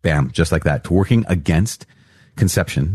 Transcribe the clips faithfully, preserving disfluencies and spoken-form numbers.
Bam, just like that. Working against conception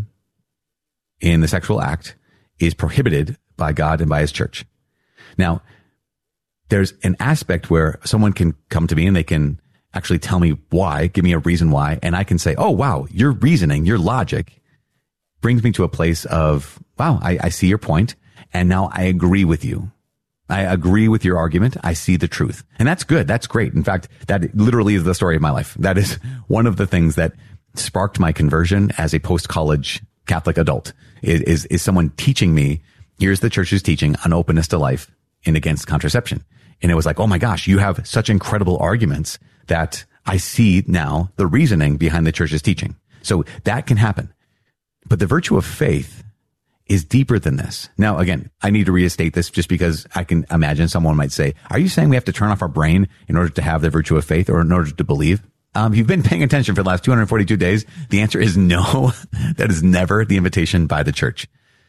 in the sexual act is prohibited by God and by his church. Now, there's an aspect where someone can come to me and they can actually tell me why, give me a reason why, and I can say, oh, wow, your reasoning, your logic brings me to a place of, wow, I, I see your point, and now I agree with you. I agree with your argument. I see the truth. And that's good. That's great. In fact, that literally is the story of my life. That is one of the things that sparked my conversion as a post-college Catholic adult, is, is, is someone teaching me, here's the church's teaching on openness to life and against contraception. And it was like, oh my gosh, you have such incredible arguments that I see now the reasoning behind the church's teaching. So that can happen. But the virtue of faith is deeper than this. Now, again, I need to restate this just because I can imagine someone might say, are you saying we have to turn off our brain in order to have the virtue of faith or in order to believe? Um, if you've been paying attention for the last two hundred forty-two days, the answer is no. That is never the invitation by the church.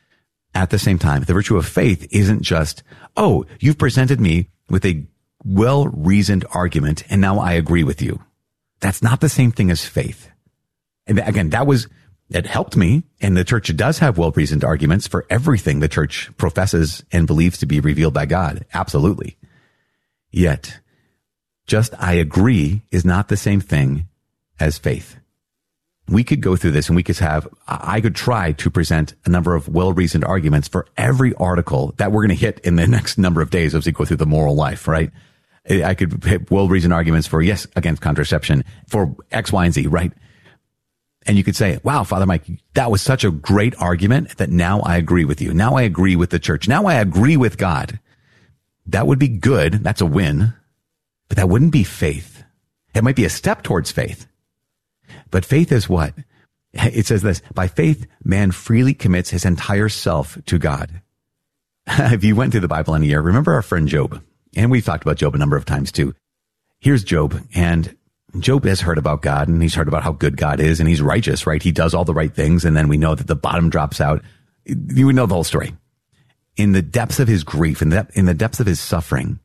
At the same time, the virtue of faith isn't just, oh, you've presented me with a well-reasoned argument and now I agree with you. That's not the same thing as faith. And again, that was, it helped me. And the church does have well-reasoned arguments for everything the church professes and believes to be revealed by God. Absolutely. Yet, just I agree is not the same thing as faith. We could go through this and we could have, I could try to present a number of well-reasoned arguments for every article that we're going to hit in the next number of days as we go through the moral life, right? I could hit well-reasoned arguments for yes, against contraception, for X, Y, and Z, right? And you could say, wow, Father Mike, that was such a great argument that now I agree with you. Now I agree with the church. Now I agree with God. That would be good. That's a win. But that wouldn't be faith. It might be a step towards faith. But faith is what? It says this, by faith, man freely commits his entire self to God. If you went through the Bible in a year, remember our friend Job. And we've talked about Job a number of times too. Here's Job, and Job has heard about God, and he's heard about how good God is, and he's righteous, right? He does all the right things, and then we know that the bottom drops out. You know the whole story. In the depths of his grief, in the, in the depths of his suffering,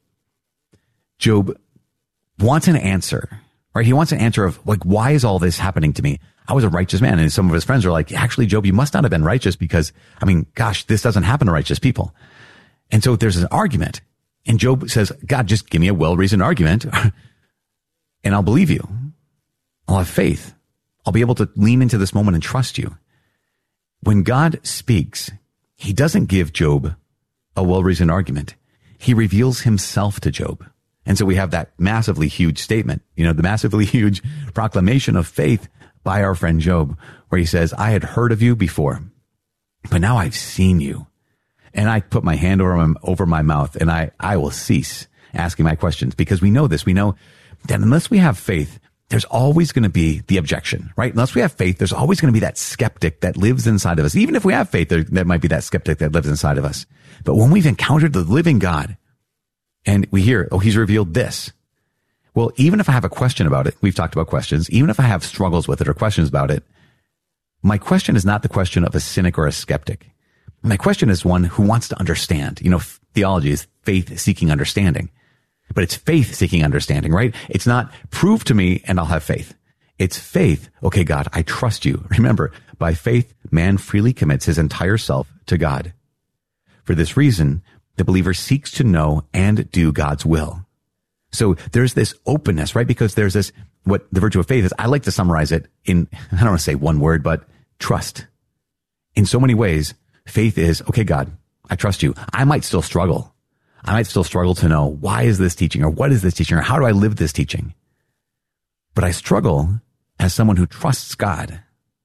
Job wants an answer, right? He wants an answer of, like, why is all this happening to me? I was a righteous man. And some of his friends are like, actually, Job, you must not have been righteous because, I mean, gosh, this doesn't happen to righteous people. And so there's an argument. And Job says, God, just give me a well-reasoned argument and I'll believe you. I'll have faith. I'll be able to lean into this moment and trust you. When God speaks, he doesn't give Job a well-reasoned argument. He reveals himself to Job. And so we have that massively huge statement, you know, the massively huge proclamation of faith by our friend Job, where he says, I had heard of you before, but now I've seen you. And I put my hand over my, over my mouth and I, I will cease asking my questions, because we know this. We know that unless we have faith, there's always going to be the objection, right? Unless we have faith, there's always going to be that skeptic that lives inside of us. Even if we have faith, there, there might be that skeptic that lives inside of us. But when we've encountered the living God and we hear, oh, he's revealed this. Well, even if I have a question about it, we've talked about questions, even if I have struggles with it or questions about it, my question is not the question of a cynic or a skeptic. My question is one who wants to understand. You know, theology is faith seeking understanding, but it's faith seeking understanding, right? It's not prove to me and I'll have faith. It's faith. Okay, God, I trust you. Remember, by faith, man freely commits his entire self to God. For this reason, the believer seeks to know and do God's will. So there's this openness, right? Because there's this, what the virtue of faith is, I like to summarize it in, I don't want to say one word, but trust. In so many ways, faith is, okay, God, I trust you. I might still struggle. I might still struggle to know, why is this teaching, or what is this teaching, or how do I live this teaching? But I struggle as someone who trusts God.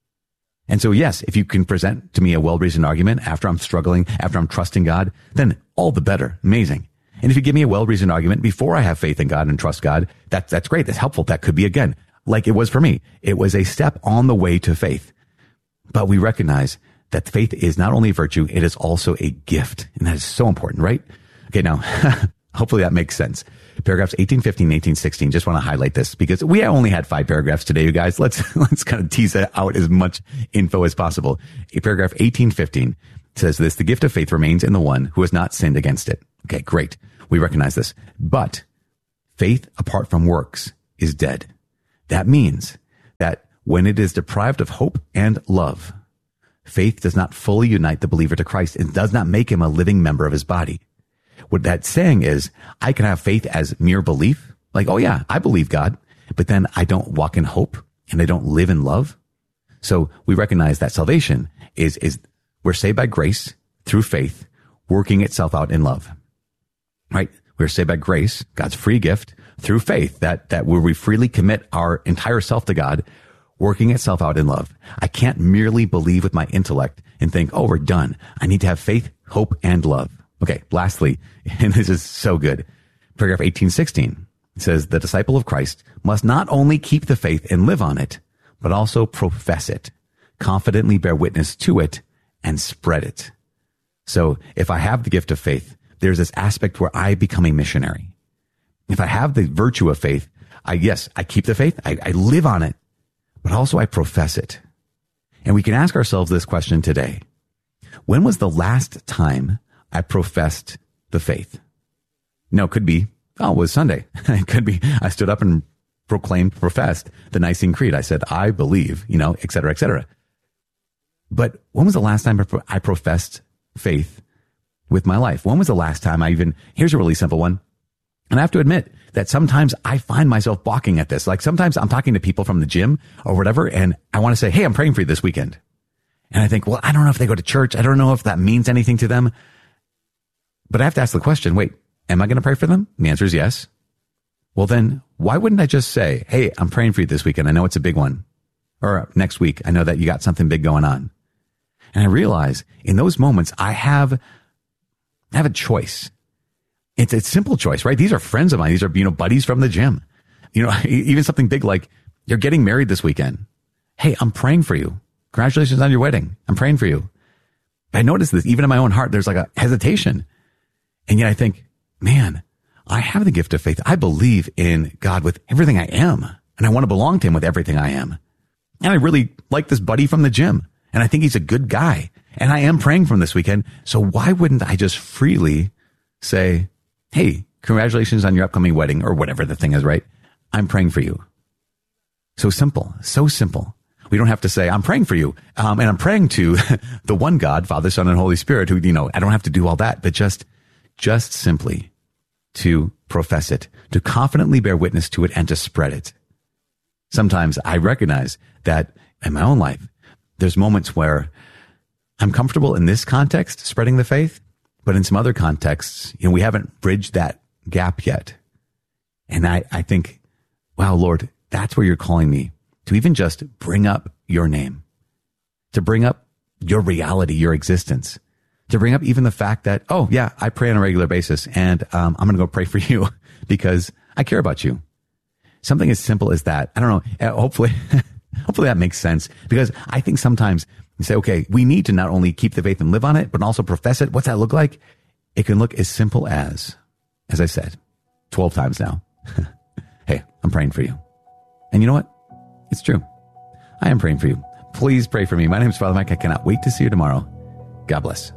And so, yes, if you can present to me a well-reasoned argument after I'm struggling, after I'm trusting God, then all the better. Amazing. And if you give me a well-reasoned argument before I have faith in God and trust God, that, that's great. That's helpful. That could be, again, like it was for me. It was a step on the way to faith. But we recognize that faith is not only a virtue, it is also a gift. And that is so important, right? Okay, now, hopefully that makes sense. Paragraphs eighteen fifteen, eighteen sixteen, just want to highlight this because we only had five paragraphs today, you guys. Let's, let's kind of tease out as much info as possible. Paragraph eighteen fifteen says this, the gift of faith remains in the one who has not sinned against it. Okay, great. We recognize this. But faith apart from works is dead. That means that When it is deprived of hope and love, faith does not fully unite the believer to Christ and does not make him a living member of his body. What that's saying is, I can have faith as mere belief, like, oh yeah, I believe God, but then I don't walk in hope and I don't live in love. So we recognize that salvation is, is we're saved by grace through faith, working itself out in love, right? We're saved by grace, God's free gift, through faith, that, that where we freely commit our entire self to God, working itself out in love. I can't merely believe with my intellect and think, oh, we're done. I need to have faith, hope, and love. Okay, lastly, and this is so good, paragraph eighteen sixteen says, the disciple of Christ must not only keep the faith and live on it, but also profess it, confidently bear witness to it, and spread it. So if I have the gift of faith, there's this aspect where I become a missionary. If I have the virtue of faith, I, yes, I keep the faith, I, I live on it, but also I profess it. And we can ask ourselves this question today. When was the last time I professed the faith? No, it could be, oh, it was Sunday. It could be, I stood up and proclaimed, professed the Nicene Creed. I said, I believe, you know, et cetera, et cetera. But when was the last time I professed faith with my life? When was the last time I even, here's a really simple one. And I have to admit that sometimes I find myself balking at this. Like sometimes I'm talking to people from the gym or whatever, and I want to say, hey, I'm praying for you this weekend. And I think, well, I don't know if they go to church. I don't know if that means anything to them. But I have to ask the question, wait, am I going to pray for them? And the answer is yes. Well, then why wouldn't I just say, hey, I'm praying for you this weekend. I know it's a big one. Or next week, I know that you got something big going on. And I realize in those moments, I have, I have a choice. It's a simple choice, right? These are friends of mine. These are, you know, buddies from the gym. You know, even something big like you're getting married this weekend. Hey, I'm praying for you. Congratulations on your wedding. I'm praying for you. I noticed this even in my own heart. There's like a hesitation. And yet I think, man, I have the gift of faith. I believe in God with everything I am. And I want to belong to him with everything I am. And I really like this buddy from the gym. And I think he's a good guy. And I am praying for him this weekend. So why wouldn't I just freely say, hey, congratulations on your upcoming wedding or whatever the thing is, right? I'm praying for you. So simple, so simple. We don't have to say, I'm praying for you. Um, and I'm praying to the one God, Father, Son, and Holy Spirit, who, you know, I don't have to do all that, but just, just simply to profess it, to confidently bear witness to it and to spread it. Sometimes I recognize that in my own life, there's moments where I'm comfortable in this context, spreading the faith, but in some other contexts, you know, we haven't bridged that gap yet. And I, I think, wow, Lord, that's where you're calling me to even just bring up your name, to bring up your reality, your existence, to bring up even the fact that, oh yeah, I pray on a regular basis and um, I'm going to go pray for you because I care about you. Something as simple as that. I don't know. Hopefully, hopefully that makes sense, because I think sometimes you say, okay, we need to not only keep the faith and live on it, but also profess it. What's that look like? It can look as simple as, as I said, twelve times now. Hey, I'm praying for you. And you know what? It's true. I am praying for you. Please pray for me. My name is Father Mike. I cannot wait to see you tomorrow. God bless.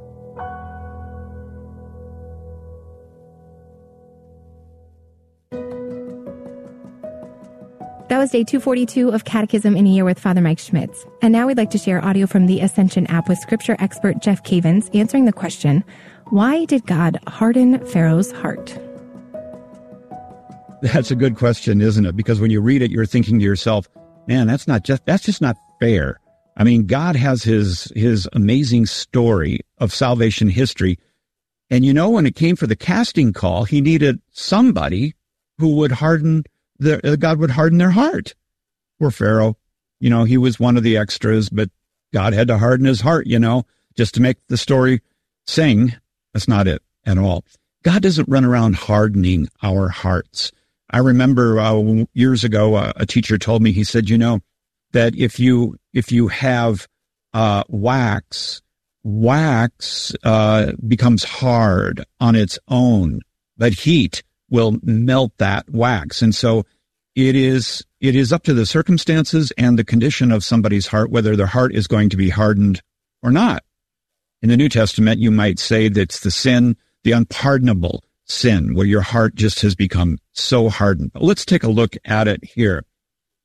That was day two forty-two of Catechism in a Year with Father Mike Schmitz. And now we'd like to share audio from the Ascension app with scripture expert Jeff Cavins answering the question, why did God harden Pharaoh's heart? That's a good question, isn't it? Because when you read it, you're thinking to yourself, man, that's not just, that's just not fair. I mean, God has his, his amazing story of salvation history. And you know, when it came for the casting call, he needed somebody who would harden their, God would harden their heart. Poor Pharaoh, you know, he was one of the extras, but God had to harden his heart, you know, just to make the story sing. That's not it at all. God doesn't run around hardening our hearts. I remember uh, years ago, uh, a teacher told me, he said, you know, that if you if you have uh, wax, wax uh, becomes hard on its own, but heat will melt that wax. And so it is it is up to the circumstances and the condition of somebody's heart, whether their heart is going to be hardened or not. In the New Testament, you might say that's the sin, the unpardonable sin, where your heart just has become so hardened. But let's take a look at it here.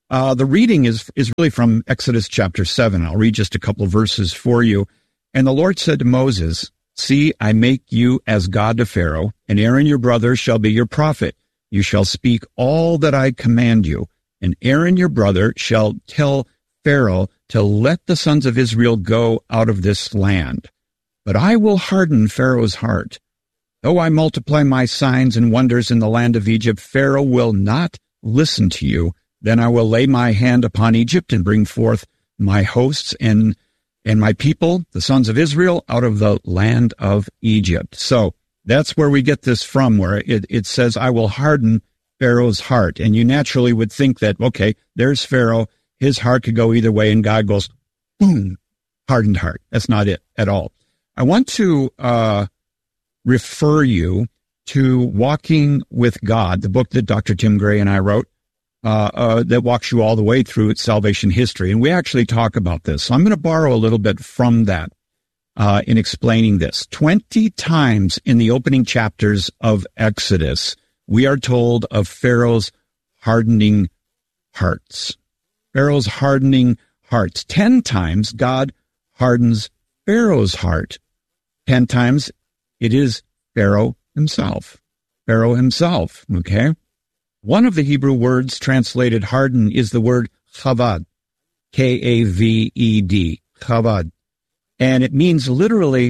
Uh, the reading is, is really from Exodus chapter seven. I'll read just a couple of verses for you. And the Lord said to Moses, "See, I make you as God to Pharaoh, and Aaron your brother shall be your prophet. You shall speak all that I command you, and Aaron your brother shall tell Pharaoh to let the sons of Israel go out of this land. But I will harden Pharaoh's heart. Though I multiply my signs and wonders in the land of Egypt, Pharaoh will not listen to you. Then I will lay my hand upon Egypt and bring forth my hosts and and my people, the sons of Israel, out of the land of Egypt." So that's where we get this from, where it, it says, "I will harden Pharaoh's heart." And you naturally would think that, okay, there's Pharaoh. His heart could go either way, and God goes, boom, hardened heart. That's not it at all. I want to uh, refer you to Walking with God, the book that Doctor Tim Gray and I wrote, uh, uh, that walks you all the way through its salvation history. And we actually talk about this. So I'm going to borrow a little bit from that uh, in explaining this. Twenty times in the opening chapters of Exodus, we are told of Pharaoh's hardening hearts. Pharaoh's hardening hearts. Ten times God hardens Pharaoh's heart. Ten times it is Pharaoh himself. Pharaoh himself, okay? One of the Hebrew words translated harden is the word chavad, K A V E D, chavad. And it means literally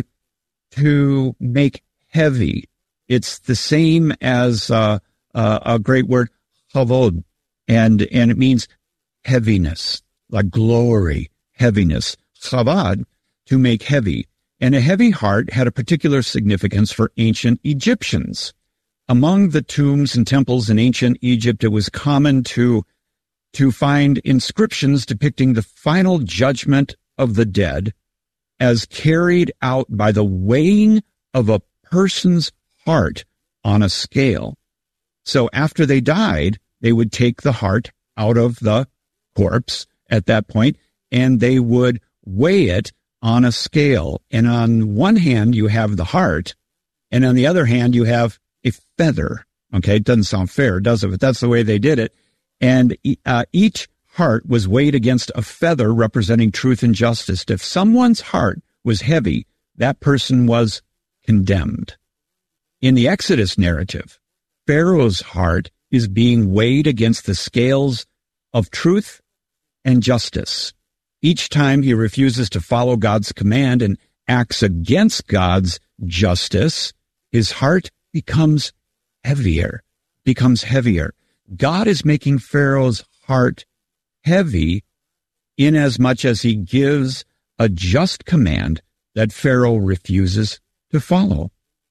to make heavy. It's the same as uh, uh, a great word, chavod, and, and it means heaviness, like glory, heaviness. Chavad, to make heavy. And a heavy heart had a particular significance for ancient Egyptians. Among the tombs and temples in ancient Egypt, it was common to, to find inscriptions depicting the final judgment of the dead as carried out by the weighing of a person's heart on a scale. So after they died, they would take the heart out of the corpse at that point, and they would weigh it on a scale. And on one hand, you have the heart, and on the other hand, you have a feather. Okay, it doesn't sound fair, does it? But that's the way they did it. And uh, each heart was weighed against a feather representing truth and justice. If someone's heart was heavy, that person was condemned. In the Exodus narrative, Pharaoh's heart is being weighed against the scales of truth and justice. Each time he refuses to follow God's command and acts against God's justice, his heart becomes heavier, becomes heavier. God is making Pharaoh's heart heavy inasmuch as he gives a just command that Pharaoh refuses to follow.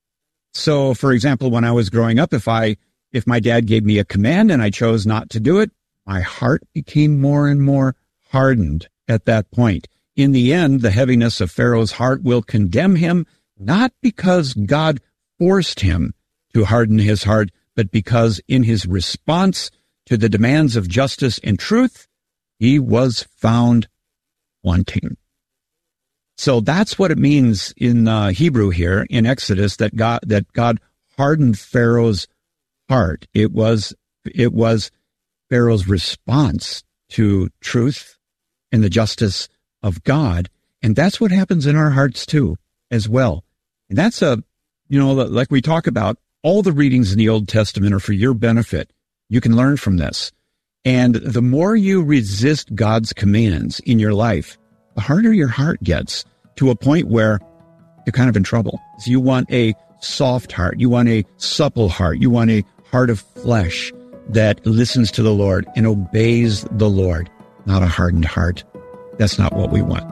So, for example, when I was growing up, if I, if my dad gave me a command and I chose not to do it, my heart became more and more hardened at that point. In the end, the heaviness of Pharaoh's heart will condemn him, not because God forced him to harden his heart, but because in his response to the demands of justice and truth, he was found wanting. So that's what it means in uh, Hebrew here in Exodus, that God that God hardened Pharaoh's heart. It was it was Pharaoh's response to truth and the justice of God, and that's what happens in our hearts too, as well. And that's a, you know, like we talk about, all the readings in the Old Testament are for your benefit. You can learn from this. And the more you resist God's commands in your life, the harder your heart gets, to a point where you're kind of in trouble. So you want a soft heart. You want a supple heart. You want a heart of flesh that listens to the Lord and obeys the Lord, not a hardened heart. That's not what we want.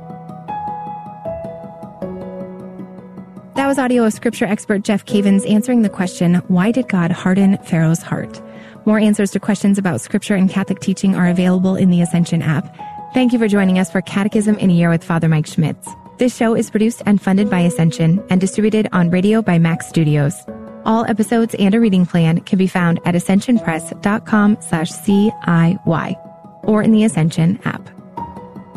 That was audio of scripture expert Jeff Cavins answering the question, why did God harden Pharaoh's heart? More answers to questions about scripture and Catholic teaching are available in the Ascension app. Thank you for joining us for Catechism in a Year with Father Mike Schmitz. This show is produced and funded by Ascension and distributed on radio by Max Studios. All episodes and a reading plan can be found at ascensionpress.com slash CIY or in the Ascension app.